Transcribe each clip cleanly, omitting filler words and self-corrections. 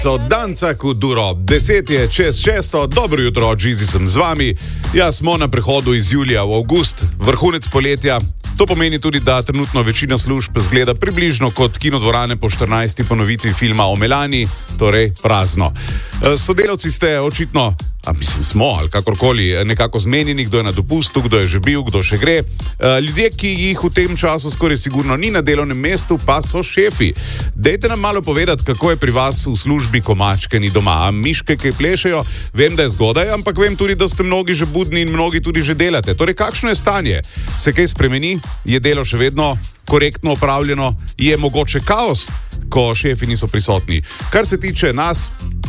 Danca Kuduro, 5:10, dobro jutro, Džizi sem z vami. Jaz smo na prehodu iz julija v avgust, vrhunec poletja. To pomeni tudi, da trenutno večina služb zgleda približno kot kinodvorane po 14. ponovitvi filma o Melani, torej prazno. Sodelavci ste očitno, smo ali kakorkoli, nekako zmenjeni, kdo je na dopustu, kdo je že bil, kdo še gre. Ljudje, ki jih v tem času skoraj sigurno ni na delovnem mestu, pa so šefi. Dejte nam malo povedati, kako je pri vas v službi, ko mačke ni doma, a miške, ki plešejo. Vem, da je zgodaj, ampak vem tudi, da ste mnogi že budni in mnogi tudi že delate. Torej, kakšno je stanje? Se kaj spremeni? Je delo še vedno korektno opravljeno? Je mogoče kaos, ko šefi niso prisotni? Kar se tiče nas,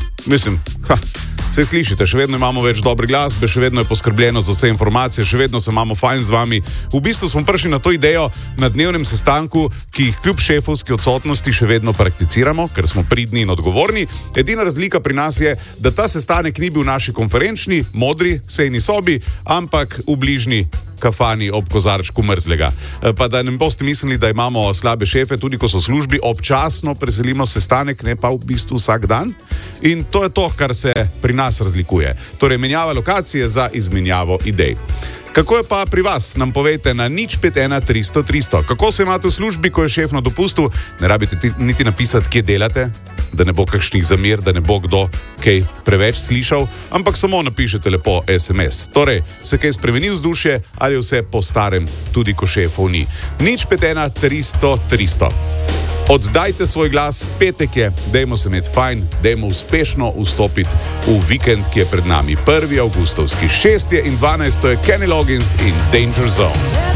se slišite, še vedno imamo več dobre glasbe, še vedno je poskrbljeno za vse informacije, še vedno se imamo fajn z vami. V bistvu smo prišli na to idejo na dnevnem sestanku, ki jih kljub šefovski odsotnosti še vedno prakticiramo, ker smo pridni in odgovorni. Edina razlika pri nas je, da ta sestanek ni bil v naši konferenčni, modri, sejni sobi, ampak v bližnji kafani ob kozarčku mrzlega. Pa da ne boste mislili, da imamo slabe šefe, tudi ko so v službi, občasno preselimo sestanek, ne pa v bistvu vsak dan. In to je to, kar se pri nas razlikuje. Torej, menjava lokacije za izmenjavo idej. Kako je pa pri vas? Nam povejte na 051 300 300. Kako se imate v službi, ko je šef na dopustu? Ne rabite niti napisati, kje delate, da ne bo kakšnih zamir, da ne bo kdo kaj preveč slišal, ampak samo napišete lepo SMS. Torej, se kaj spremeni vzdušje ali vse po starem, tudi ko šefov ni. 051 300 300. Oddajte svoj glas, petek je, dajmo se imeti fajn, dajmo uspešno vstopiti v vikend, ki je pred nami. 1. avgustovski, 6. in 12. je Kenny Loggins in Danger Zone.